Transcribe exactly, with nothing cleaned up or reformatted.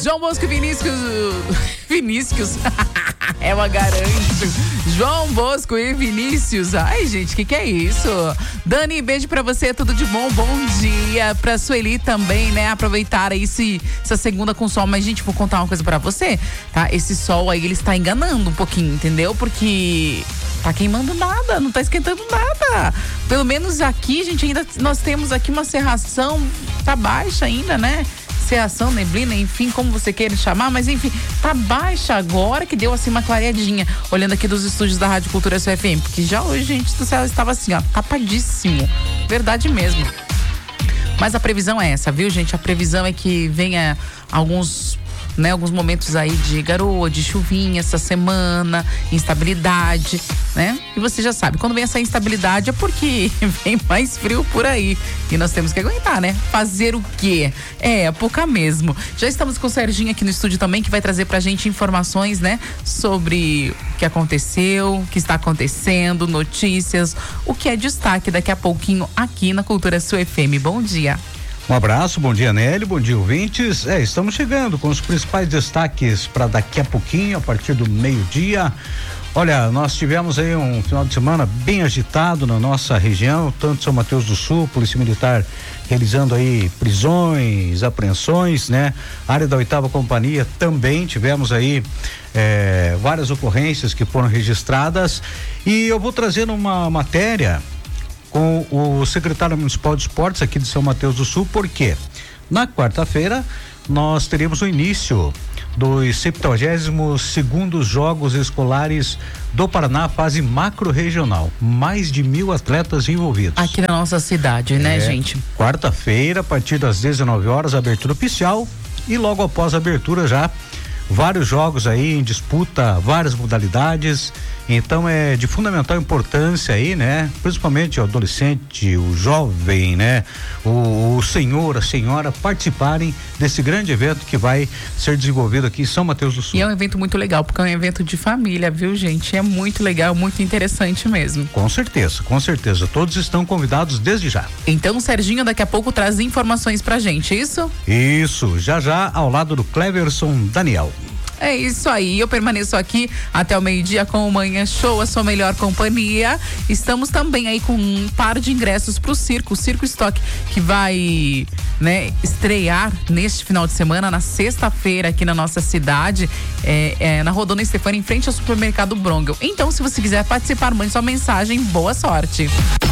João Bosco e Vinícius. Vinícius. É uma garanto. João Bosco e Vinícius. Ai, gente, o que, que é isso? Dani, beijo pra você, tudo de bom, bom dia. Pra Sueli também, né? Aproveitar aí esse, essa segunda com sol. Mas, gente, vou contar uma coisa pra você, tá? Esse sol aí, ele está enganando um pouquinho, entendeu? Porque tá queimando nada, não tá esquentando nada. Pelo menos aqui, gente, ainda nós temos aqui uma cerração, tá baixa ainda, né? Cerração, neblina, enfim, como você queira chamar, mas enfim, tá baixa agora que deu assim uma clareadinha, olhando aqui dos estúdios da Rádio Cultura S F M, porque já hoje, gente do céu, estava assim, ó, tapadíssimo, verdade mesmo. Mas a previsão é essa, viu, gente? A previsão é que venha alguns, né, alguns momentos aí de garoa, de chuvinha essa semana, instabilidade, né? E você já sabe, quando vem essa instabilidade é porque vem mais frio por aí. E nós temos que aguentar, né? Fazer o quê? É época mesmo. Já estamos com o Serginho aqui no estúdio também, que vai trazer pra gente informações, né? Sobre o que aconteceu, o que está acontecendo, notícias, o que é destaque daqui a pouquinho aqui na Cultura S U F M. Bom dia. Um abraço, bom dia, Nelly, bom dia, ouvintes. É, estamos chegando com os principais destaques para daqui a pouquinho, a partir do meio-dia. Olha, nós tivemos aí um final de semana bem agitado na nossa região, tanto São Mateus do Sul, Polícia Militar realizando aí prisões, apreensões, né? A área da oitava companhia também tivemos aí é, várias ocorrências que foram registradas, e eu vou trazer uma matéria com o secretário municipal de esportes aqui de São Mateus do Sul, porque na quarta-feira nós teremos o início dos septuagésimos segundos Jogos Escolares do Paraná, fase macro-regional. Mais de mil atletas envolvidos. Aqui na nossa cidade, é, né, gente? Quarta-feira, a partir das dezenove horas, abertura oficial, e logo após a abertura já vários jogos aí em disputa, várias modalidades. Então é de fundamental importância aí, né? Principalmente o adolescente, o jovem, né? O, o senhor, a senhora participarem desse grande evento que vai ser desenvolvido aqui em São Mateus do Sul. E é um evento muito legal, porque é um evento de família, viu, gente? É muito legal, muito interessante mesmo. Com certeza, com certeza. Todos estão convidados desde já. Então o Serginho daqui a pouco traz informações pra gente, isso? Isso, já já ao lado do Cleverson Daniel. É isso aí, eu permaneço aqui até o meio-dia com o Manhã Show, a sua melhor companhia. Estamos também aí com um par de ingressos pro circo, o Circo Stock, que vai, né, estrear neste final de semana, na sexta-feira, aqui na nossa cidade, é, é, na Rodona Estefânia, em frente ao supermercado Brongel. Então, se você quiser participar, mande sua mensagem, boa sorte.